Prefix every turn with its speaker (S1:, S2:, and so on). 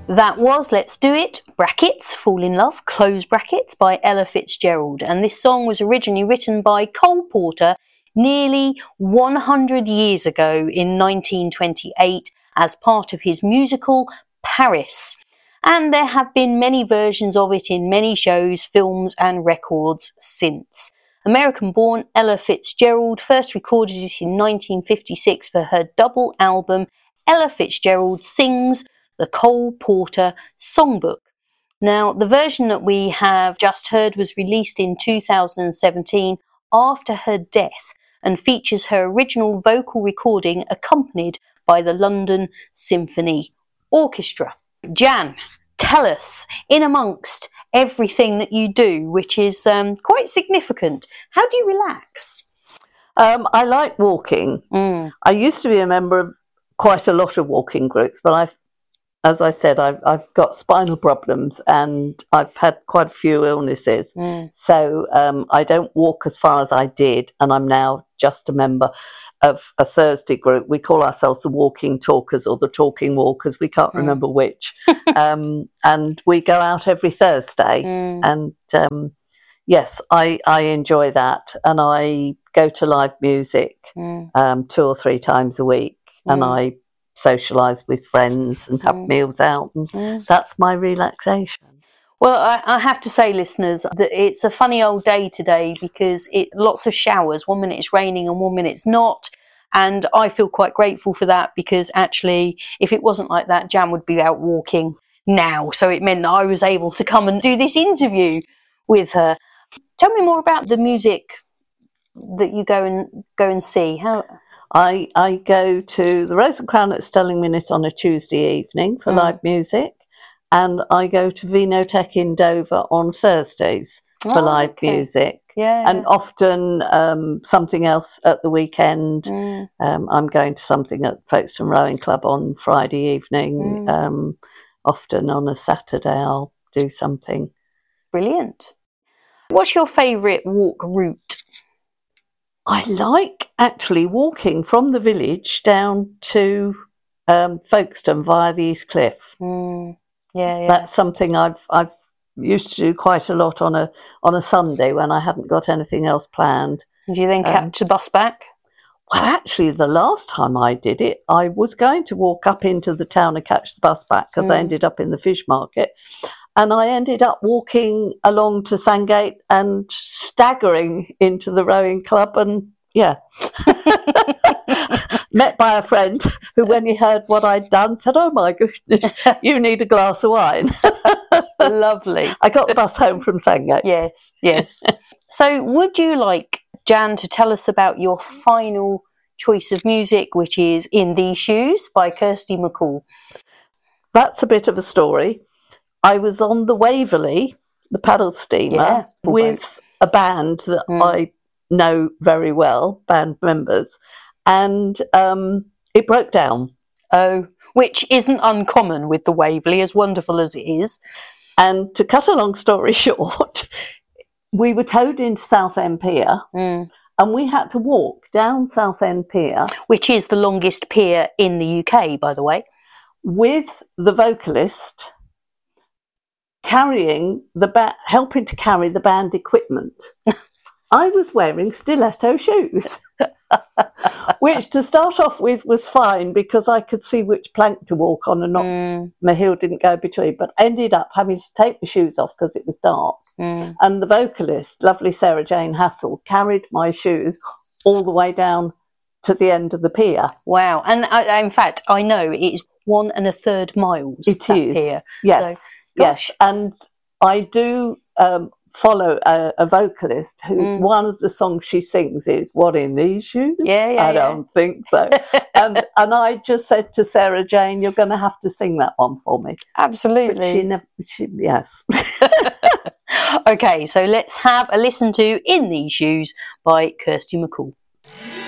S1: That was Let's Do It, brackets, Fall in Love, close brackets, by Ella Fitzgerald. And this song was originally written by Cole Porter nearly 100 years ago in 1928 as part of his musical Paris. And there have been many versions of it in many shows, films and records since. American-born Ella Fitzgerald first recorded it in 1956 for her double album Ella Fitzgerald Sings the Cole Porter Songbook. Now, the version that we have just heard was released in 2017 after her death and features her original vocal recording accompanied by the London Symphony Orchestra. Jan, tell us, in amongst everything that you do, which is quite significant, how do you relax?
S2: I like walking. I used to be a member of quite a lot of walking groups, but as I said, I've got spinal problems and I've had quite a few illnesses. So I don't walk as far as I did, and I'm now just a member of a Thursday group. We call ourselves the Walking Talkers or the Talking Walkers. We can't remember which. And we go out every Thursday. And yes, I enjoy that. And I go to live music 2 or 3 times a week. And I socialise with friends and have meals out, and that's my relaxation.
S1: Well, I have to say, listeners, that it's a funny old day today because lots of showers. 1 minute it's raining and 1 minute it's not, and I feel quite grateful for that because actually, if it wasn't like that, Jan would be out walking now, so it meant that I was able to come and do this interview with her. Tell me more about the music that you go and see. How?
S2: I go to the Rose and Crown at Stelling Minute on a Tuesday evening for live music, and I go to Vinotech in Dover on Thursdays for live music. And often something else at the weekend. I'm going to something at Folkestone Rowing Club on Friday evening. Often on a Saturday I'll do something. Brilliant.
S1: What's your favourite walk route?
S2: I like actually walking from the village down to Folkestone via the East Cliff. That's something I've used to do quite a lot on a Sunday when I hadn't got anything else planned.
S1: Do you then catch a bus back?
S2: Well, actually, the last time I did it, I was going to walk up into the town and catch the bus back because I ended up in the fish market. And I ended up walking along to Sandgate and staggering into the rowing club and, met by a friend who, when he heard what I'd done, said, "Oh, my goodness, you need a glass of wine."
S1: Lovely.
S2: I got the bus home from Sandgate.
S1: Yes. So would you like, Jan, to tell us about your final choice of music, which is In These Shoes by Kirsty MacColl?
S2: That's a bit of a story. I was on the Waverley, the paddle steamer, with a band that I know very well, band members, and it broke down.
S1: Oh, which isn't uncommon with the Waverley, as wonderful as it is.
S2: And to cut a long story short, we were towed into Southend Pier, and we had to walk down Southend Pier.
S1: Which is the longest pier in the UK, by the way.
S2: With the vocalist carrying helping to carry the band equipment. I was wearing stiletto shoes, which to start off with was fine because I could see which plank to walk on and not my heel didn't go between, but ended up having to take my shoes off because it was dark. And the vocalist, lovely Sarah Jane Hassel, carried my shoes all the way down to the end of the pier.
S1: Wow. And in fact, I know it is 1 1/3 miles.
S2: It is.
S1: Pier.
S2: Yes.
S1: So,
S2: yes. And I do follow a vocalist who one of the songs she sings is "What in These Shoes?" I don't think so. and I just said to Sarah Jane, "You're going to have to sing that one for me."
S1: Absolutely.
S2: But yes.
S1: Okay, so let's have a listen to In These Shoes by Kirsty MacColl.